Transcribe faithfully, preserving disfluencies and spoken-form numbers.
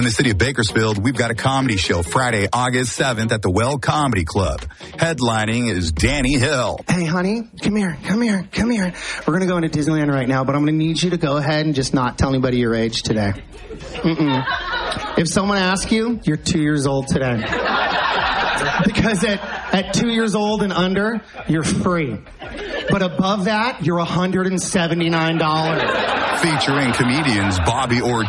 the city of Bakersfield, we've got a comedy show Friday, August seventh at the Well Comedy Club. Headlining is Danny Hill. Hey, honey, come here, come here, come here. We're going to go into Disneyland right now, but I'm going to need you to go ahead and just not tell anybody your age today. Mm-mm. If someone asks you, you're two years old today. Because at, at two years old and under, you're free. But above that, you're one hundred seventy-nine dollars. Featuring comedians Bobby Ortiz.